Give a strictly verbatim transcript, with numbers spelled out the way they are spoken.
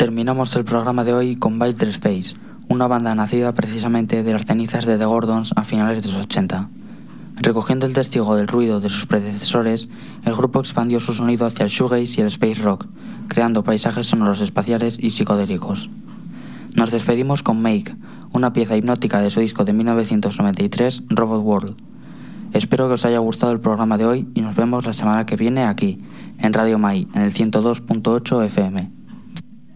Terminamos el programa de hoy con Wilder Space, una banda nacida precisamente de las cenizas de The Gordons a finales de los ochenta. Recogiendo el testigo del ruido de sus predecesores, el grupo expandió su sonido hacia el shoegaze y el space rock, creando paisajes sonoros espaciales y psicodélicos. Nos despedimos con Make, una pieza hipnótica de su disco de mil novecientos noventa y tres, Robot World. Espero que os haya gustado el programa de hoy y nos vemos la semana que viene aquí, en Radio Mai, en el ciento dos punto ocho F M.